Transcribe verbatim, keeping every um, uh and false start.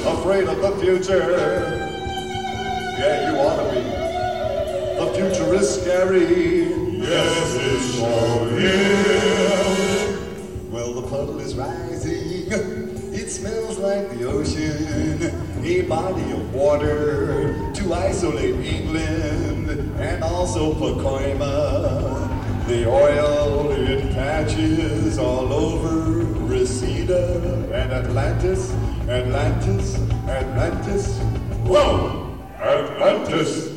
afraid of the future. Yeah, you ought to be. The future is scary. Yes, it sure is. Well, the puddle is rising. It smells like the ocean. A body of water to isolate England and also Pacoima. The oil it catches all over Reseda and Atlantis, Atlantis, Atlantis. Whoa! Atlantis!